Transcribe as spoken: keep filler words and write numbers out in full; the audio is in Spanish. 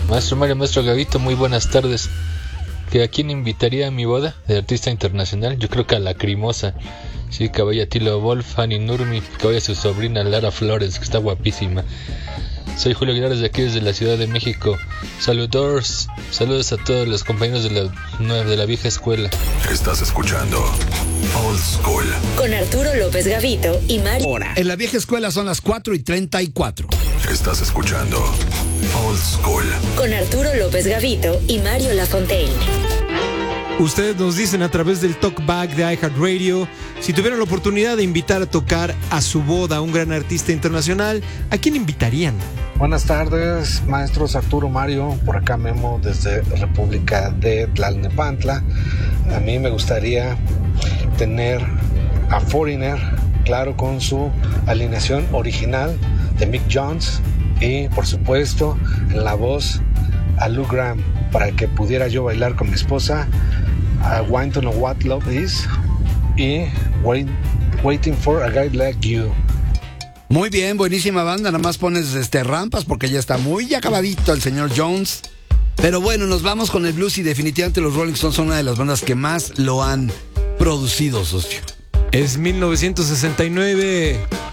Maestro Mario, maestro Gavito, muy buenas tardes. ¿Que ¿A quién invitaría a mi boda de artista internacional? Yo creo que a Lacrimosa. Sí, que vaya Tilo Wolf, Annie Nurmi, que vaya su sobrina Lara Flores, que está guapísima. Soy Julio Aguilar desde aquí, desde la Ciudad de México. Saludos, saludos a todos los compañeros de la, de la vieja escuela. Estás escuchando Old School con Arturo López Gavito y Mario. En la vieja escuela son las cuatro y treinta y cuatro. Estás escuchando Old School con Arturo López Gavito y Mario Lafontaine. Ustedes nos dicen a través del Talkback de iHeartRadio, si tuvieran la oportunidad de invitar a tocar a su boda a un gran artista internacional, ¿a quién invitarían? Buenas tardes, maestros Arturo, Mario, por acá Memo desde República de Tlalnepantla. A mí me gustaría tener a Foreigner, claro, con su alineación original de Mick Jones y, por supuesto, en la voz a Lou Gramm, para que pudiera yo bailar con mi esposa I Want to Know What Love Is y wait, Waiting for a Guy Like You. Muy bien, buenísima banda. Nada más pones este rampas porque ya está muy acabadito el señor Jones. Pero bueno, nos vamos con el blues y definitivamente los Rolling Stones son una de las bandas que más lo han producido, socio. Es mil novecientos sesenta y nueve